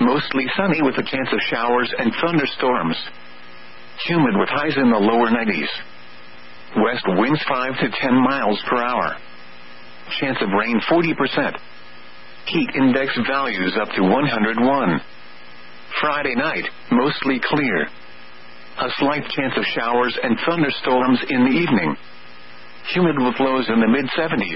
mostly sunny with a chance of showers and thunderstorms. Humid with highs in the lower 90s. West winds 5 to 10 miles per hour. Chance of rain 40%. Heat index values up to 101. Friday night, mostly clear. A slight chance of showers and thunderstorms in the evening. Humid with lows in the mid-70s.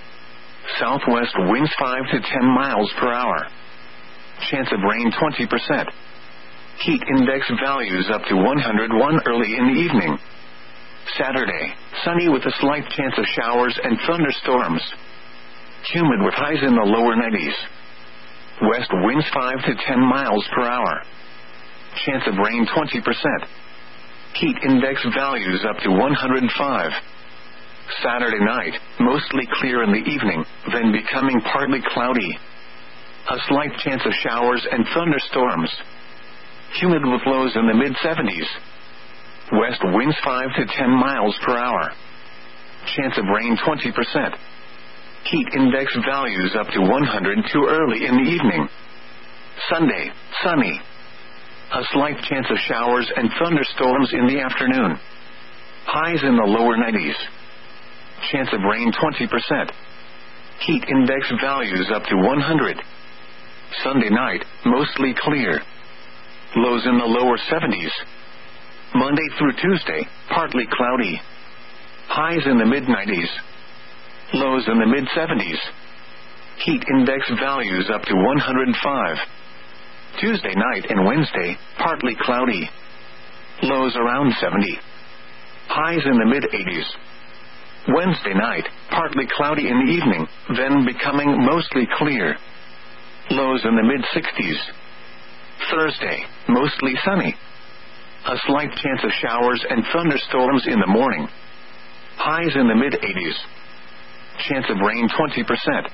Southwest winds 5 to 10 miles per hour. Chance of rain 20%. Heat index values up to 101 early in the evening. Saturday, sunny with a slight chance of showers and thunderstorms. Humid with highs in the lower 90s. West winds 5 to 10 miles per hour. Chance of rain 20%. Heat index values up to 105. Saturday night, mostly clear in the evening, then becoming partly cloudy. A slight chance of showers and thunderstorms. Humid with lows in the mid-70s. West winds 5 to 10 miles per hour. Chance of rain 20%. Heat index values up to 102 early in the evening. Sunday, sunny. A slight chance of showers and thunderstorms in the afternoon. Highs in the lower 90s. Chance of rain 20%. Heat index values up to 100. Sunday night, mostly clear. Lows in the lower 70s. Monday through Tuesday, partly cloudy. Highs in the mid-90s. Lows in the mid-70s. Heat index values up to 105. Tuesday night and Wednesday, partly cloudy. Lows around 70. Highs in the mid-80s. Wednesday night, partly cloudy in the evening, then becoming mostly clear. Lows in the mid-60s. Thursday, mostly sunny. A slight chance of showers and thunderstorms in the morning. Highs in the mid-80s. Chance of rain 20%.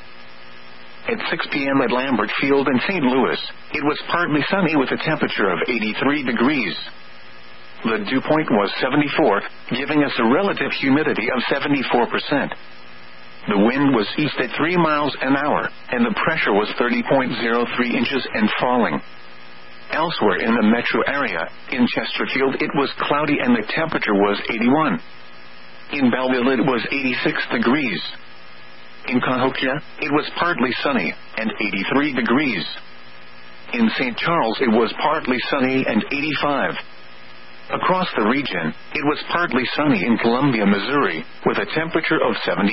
At 6 p.m. at Lambert Field in St. Louis, it was partly sunny with a temperature of 83 degrees. The dew point was 74, giving us a relative humidity of 74%. The wind was east at 3 miles an hour, and the pressure was 30.03 inches and falling. Elsewhere in the metro area, in Chesterfield, it was cloudy and the temperature was 81. In Belleville, it was 86 degrees. In Cahokia, it was partly sunny and 83 degrees. In St. Charles, it was partly sunny and 85. Across the region, it was partly sunny in Columbia, Missouri, with a temperature of 78.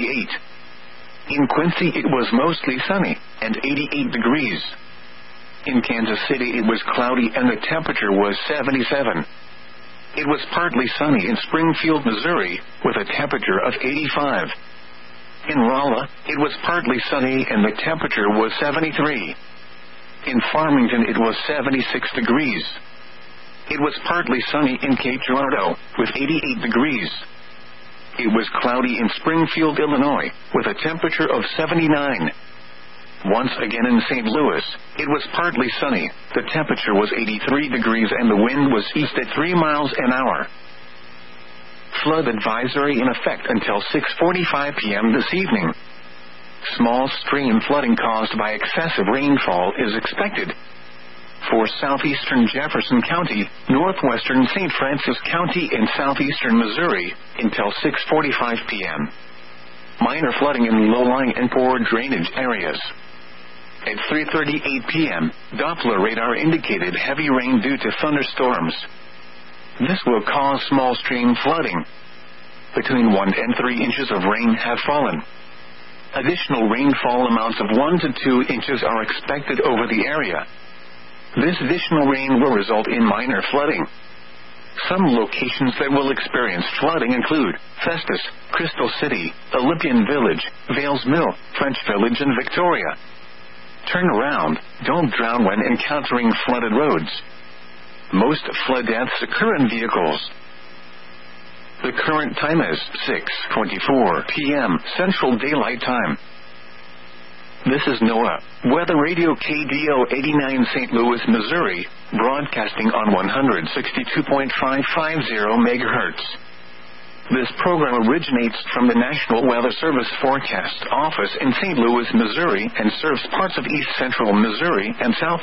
In Quincy, it was mostly sunny and 88 degrees. In Kansas City, it was cloudy and the temperature was 77. It was partly sunny in Springfield, Missouri, with a temperature of 85. In Rolla, it was partly sunny and the temperature was 73. In Farmington, it was 76 degrees. It was partly sunny in Cape Girardeau, with 88 degrees. It was cloudy in Springfield, Illinois, with a temperature of 79. Once again in St. Louis, it was partly sunny, the temperature was 83 degrees and the wind was east at 3 miles an hour. Flood advisory in effect until 6:45 p.m. this evening. Small stream flooding caused by excessive rainfall is expected for southeastern Jefferson County, northwestern St. Francis County, and southeastern Missouri until 6:45 p.m. Minor flooding in low-lying and poor drainage areas. At 3:38 p.m., Doppler radar indicated heavy rain due to thunderstorms. This will cause small stream flooding. Between 1 and 3 inches of rain have fallen. Additional rainfall amounts of 1 to 2 inches are expected over the area. This additional rain will result in minor flooding. Some locations that will experience flooding include Festus, Crystal City, Olympian Village, Vales Mill, French Village, and Victoria. Turn around. Don't drown when encountering flooded roads. Most flood deaths occur in vehicles. The current time is 6:24 p.m. Central Daylight Time. This is NOAA, Weather Radio KDO 89 St. Louis, Missouri, broadcasting on 162.550 megahertz. This program originates from the National Weather Service Forecast Office in St. Louis, Missouri, and serves parts of east central Missouri and south